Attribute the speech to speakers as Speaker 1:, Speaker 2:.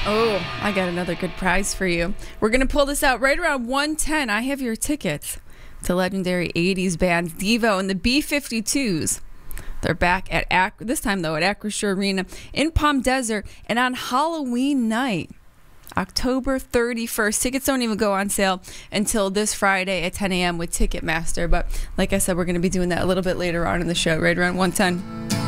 Speaker 1: Oh, I got another good prize for you. We're going to pull this out right around 1:10. I have your tickets to legendary 80s bands Devo and the B-52s. They're back at this time, though, at Acrisure Arena in Palm Desert, and on Halloween night, October 31st. Tickets don't even go on sale until this Friday at 10 a.m. with Ticketmaster. But like I said, we're going to be doing that a little bit later on in the show, right around 1:10.